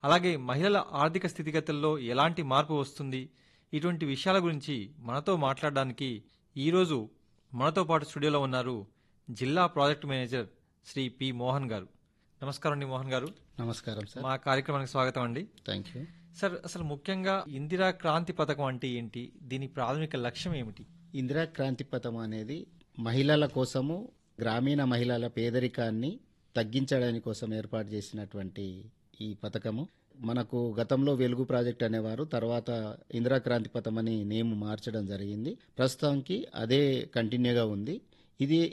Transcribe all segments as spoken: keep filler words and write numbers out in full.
అలాగే మహిళల ఆర్థిక స్థితిగతుల్లో ఎలాంటి మార్పు వస్తుంది, ఇటువంటి విషయాల గురించి మనతో మాట్లాడడానికి ఈరోజు మనతో పాటు స్టూడియోలో ఉన్నారు జిల్లా project manager Shri P Mohan గారు. నమస్కారం అండి మోహన్ గారు. నమస్కారం సార్. మా కార్యక్రమానికి స్వాగతం అండి. థ్యాంక్ యూ సార్, అసలు ముఖ్యంగా ఇందిరా క్రాంతి పథకం అంటే ఏంటి, దీని ప్రాథమిక లక్ష్యం ఏమిటి? ఇందిరా క్రాంతి పథకం అనేది మహిళల కోసము, గ్రామీణ మహిళల పేదరికాన్ని తగ్గించడానికి కోసం ఏర్పాటు చేసినటువంటి ఈ పథకము. మనకు గతంలో వెలుగు ప్రాజెక్ట్ అనేవారు, తర్వాత ఇందిరా క్రాంతి పథకం అని నేమ్ మార్చడం జరిగింది. ప్రస్తుతానికి అదే కంటిన్యూగా ఉంది. ఇది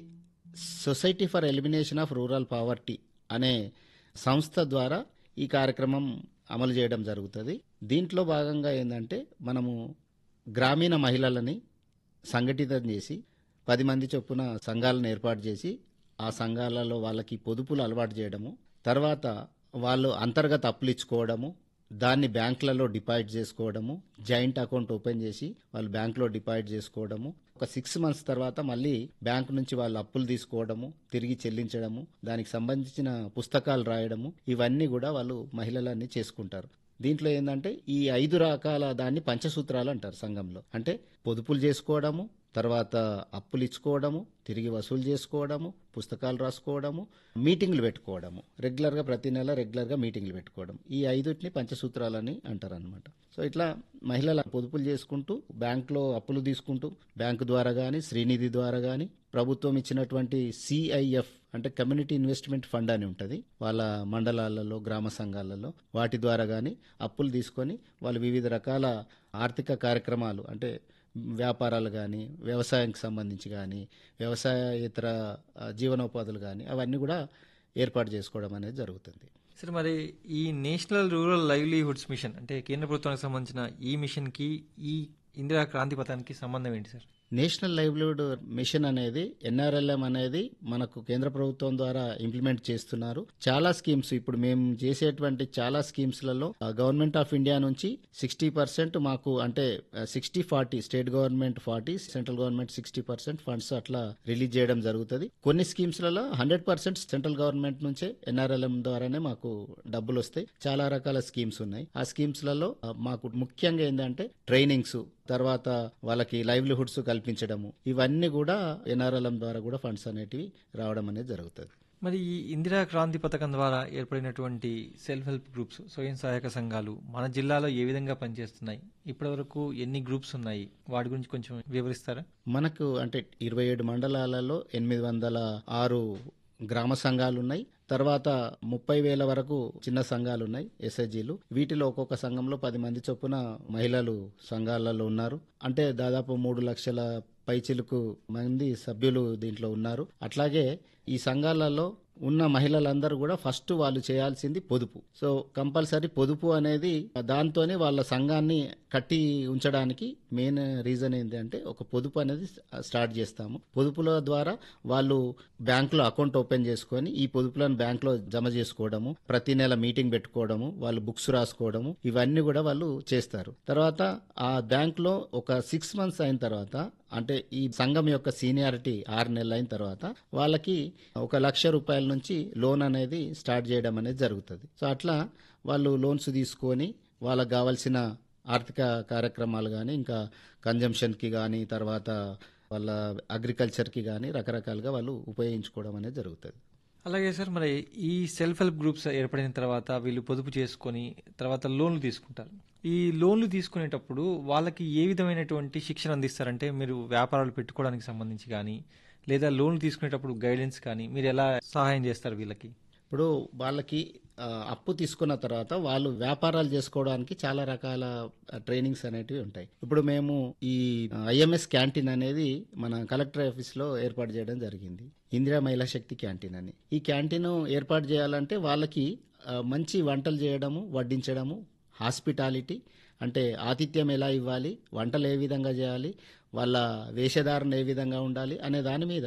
society for elimination of rural poverty అనే సంస్థ ద్వారా ఈ కార్యక్రమం అమలు చేయడం జరుగుతుంది. దీంట్లో భాగంగా ఏంటంటే మనము గ్రామీణ మహిళలని సంఘటితం చేసి పది మంది చొప్పున సంఘాలను ఏర్పాటు చేసి ఆ సంఘాలలో వాళ్ళకి పొదుపులు అలవాటు చేయడము, తర్వాత వాళ్ళు అంతర్గత అప్పులు ఇచ్చుకోవడము, దాన్ని బ్యాంకులలో డిపాజిట్ చేసుకోవడము, జాయింట్ అకౌంట్ ఓపెన్ చేసి వాళ్ళు బ్యాంకులో డిపాజిట్ చేసుకోవడము, ఒక సిక్స్ మంత్స్ తర్వాత మళ్ళీ బ్యాంకు నుంచి వాళ్ళు అప్పులు తీసుకోవడము, తిరిగి చెల్లించడము, దానికి సంబంధించిన పుస్తకాలు రాయడము, ఇవన్నీ కూడా వాళ్ళు మహిళలన్నీ చేసుకుంటారు. దీంట్లో ఏంటంటే ఈ ఐదు రకాల దాన్ని పంచసూత్రాలు అంటారు సంఘంలో. అంటే పొదుపులు చేసుకోవడము, తర్వాత అప్పులు ఇచ్చుకోవడము, తిరిగి వసూలు చేసుకోవడము, పుస్తకాలు రాసుకోవడము, మీటింగ్లు పెట్టుకోవడము, రెగ్యులర్గా ప్రతి నెల రెగ్యులర్గా మీటింగ్లు పెట్టుకోవడం, ఈ ఐదుటిని పంచసూత్రాలని అంటారు అనమాట. సో ఇట్లా మహిళల పొదుపులు చేసుకుంటూ బ్యాంకులో అప్పులు తీసుకుంటూ బ్యాంకు ద్వారా కానీ శ్రీనిధి ద్వారా కానీ ప్రభుత్వం ఇచ్చినటువంటి సిఐఎఫ్ అంటే కమ్యూనిటీ ఇన్వెస్ట్మెంట్ ఫండ్ అని ఉంటుంది వాళ్ళ మండలాలలో, గ్రామ సంఘాలలో, వాటి ద్వారా కానీ అప్పులు తీసుకొని వాళ్ళు వివిధ రకాల ఆర్థిక కార్యక్రమాలు అంటే వ్యాపారాలు కానీ, వ్యవసాయానికి సంబంధించి కానీ, వ్యవసాయేతర జీవనోపాధులు కానీ అవన్నీ కూడా ఏర్పాటు చేసుకోవడం అనేది జరుగుతుంది. సార్, మరి ఈ నేషనల్ రూరల్ లైవ్లీహుడ్స్ మిషన్ అంటే కేంద్ర ప్రభుత్వానికి సంబంధించిన ఈ మిషన్కి ఈ ఇందిరా క్రాంతి పథకానికి సంబంధం ఏంటి సార్? నేషనల్ లైవ్లీహుడ్ మిషన్ అనేది ఎన్ఆర్ఎల్ఎం అనేది మనకు కేంద్ర ప్రభుత్వం ద్వారా ఇంప్లిమెంట్ చేస్తున్నారు. చాలా స్కీమ్స్ ఇప్పుడు మేము చేసేటువంటి చాలా స్కీమ్స్లలో గవర్నమెంట్ ఆఫ్ ఇండియా నుంచి సిక్స్టీ పర్సెంట్ మాకు అంటే sixty forty state government forty central government sixty percent funds అట్లా రిలీజ్ చేయడం జరుగుతుంది. కొన్ని స్కీమ్స్లలో హండ్రెడ్ పర్సెంట్ సెంట్రల్ గవర్నమెంట్ నుంచే ఎన్ఆర్ఎల్ఎం ద్వారానే మాకు డబ్బులు వస్తాయి. చాలా రకాల స్కీమ్స్ ఉన్నాయి. ఆ స్కీమ్స్లలో మాకు ముఖ్యంగా ఏంటంటే ట్రైనింగ్స్, తర్వాత వాళ్ళకి లైవ్లీహుడ్స్ కల్పించడము, ఇవన్నీ కూడా ఎన్ఆర్ఎల్ఎం ద్వారా కూడా ఫండ్స్ అనేటివి రావడం అనేది జరుగుతుంది. మరి ఈ ఇందిరా క్రాంతి పథకం ద్వారా ఏర్పడినటువంటి సెల్ఫ్ హెల్ప్ గ్రూప్స్, స్వయం సహాయక సంఘాలు మన జిల్లాలో ఏ విధంగా పనిచేస్తున్నాయి, ఇప్పటి వరకు ఎన్ని గ్రూప్స్ ఉన్నాయి, వాటి గురించి కొంచెం వివరిస్తారా? మనకు అంటే ఇరవై ఏడు మండలాలలో ఎనిమిది వందల ఆరు గ్రామ సంఘాలు ఉన్నాయి. తర్వాత ముప్పై వేల వరకు చిన్న సంఘాలు ఉన్నాయి, ఎస్హెచ్జీలు. వీటిలో ఒక్కొక్క సంఘంలో పది మంది చొప్పున మహిళలు సంఘాలలో ఉన్నారు. అంటే దాదాపు మూడు లక్షల పైచిలుకు మంది సభ్యులు దీంట్లో ఉన్నారు. అట్లాగే ఈ సంఘాలలో ఉన్న మహిళలందరూ కూడా ఫస్ట్ వాళ్ళు చేయాల్సింది పొదుపు. సో కంపల్సరీ పొదుపు అనేది దాంతోనే వాళ్ళ సంఘాన్ని కట్టి ఉంచడానికి మెయిన్ రీజన్ ఏంటంటే ఒక పొదుపు అనేది స్టార్ట్ చేస్తాము. పొదుపుల ద్వారా వాళ్ళు బ్యాంకులో అకౌంట్ ఓపెన్ చేసుకొని ఈ పొదుపులను బ్యాంకులో జమ చేసుకోవడము, ప్రతి నెల మీటింగ్ పెట్టుకోవడము, వాళ్ళు బుక్స్ రాసుకోవడము, ఇవన్నీ కూడా వాళ్ళు చేస్తారు. తర్వాత ఆ బ్యాంకులో ఒక సిక్స్ మంత్స్ అయిన తర్వాత అంటే ఈ సంఘం యొక్క సీనియారిటీ ఆరు నెలలు అయిన తర్వాత వాళ్ళకి ఒక లక్ష రూపాయల నుంచి లోన్ అనేది స్టార్ట్ చేయడం అనేది జరుగుతుంది. సో అట్లా వాళ్ళు లోన్స్ తీసుకొని వాళ్ళకి కావాల్సిన ఆర్థిక కార్యక్రమాలు కానీ, ఇంకా కన్జంప్షన్కి కానీ, తర్వాత వాళ్ళ అగ్రికల్చర్కి కానీ రకరకాలుగా వాళ్ళు ఉపయోగించుకోవడం అనేది జరుగుతుంది. అలాగే సార్, మరి ఈ సెల్ఫ్ హెల్ప్ గ్రూప్స్ ఏర్పడిన తర్వాత వీళ్ళు పొదుపు చేసుకొని తర్వాత లోన్లు తీసుకుంటారు. ఈ లోన్లు తీసుకునేటప్పుడు వాళ్ళకి ఏ విధమైనటువంటి శిక్షణ అందిస్తారంటే మీరు వ్యాపారాలు పెట్టుకోవడానికి సంబంధించి కానీ, లేదా లోన్లు తీసుకునేటప్పుడు గైడెన్స్ కానీ మీరు ఎలా సహాయం చేస్తారు వీళ్ళకి? ఇప్పుడు వాళ్ళకి అప్పు తీసుకున్న తర్వాత వాళ్ళు వ్యాపారాలు చేసుకోవడానికి చాలా రకాల ట్రైనింగ్స్ అనేటివి ఉంటాయి. ఇప్పుడు మేము ఈ ఐఎంఎస్ క్యాంటీన్ అనేది మన కలెక్టర్ ఆఫీస్ లో ఏర్పాటు చేయడం జరిగింది, ఇందిరా మహిళా శక్తి క్యాంటీన్ అని. ఈ క్యాంటీన్ ఏర్పాటు చేయాలంటే వాళ్ళకి మంచి వంటలు చేయడము, వడ్డించడము, హాస్పిటాలిటీ అంటే ఆతిథ్యం ఎలా ఇవ్వాలి, వంటలు ఏ విధంగా చేయాలి, వాళ్ళ వేషధారణ ఏ విధంగా ఉండాలి అనే దాని మీద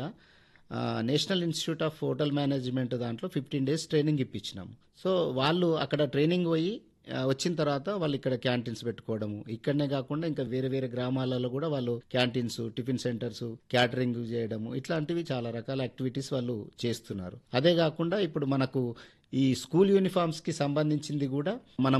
national institute of hotel management దాంట్లో ఫిఫ్టీన్ డేస్ ట్రైనింగ్ ఇప్పించినాము. సో వాళ్ళు అక్కడ ట్రైనింగ్ పోయి వచ్చిన తర్వాత వాళ్ళు ఇక్కడ క్యాంటీన్స్ పెట్టుకోవడము, ఇక్కడనే కాకుండా ఇంకా వేరే వేరే గ్రామాలలో కూడా వాళ్ళు క్యాంటీన్స్, టిఫిన్ సెంటర్స్, క్యాటరింగ్ చేయడము, ఇట్లాంటివి చాలా రకాల యాక్టివిటీస్ వాళ్ళు చేస్తున్నారు. అదే కాకుండా ఇప్పుడు మనకు ఈ స్కూల్ యూనిఫామ్స్కి సంబంధించింది కూడా మనం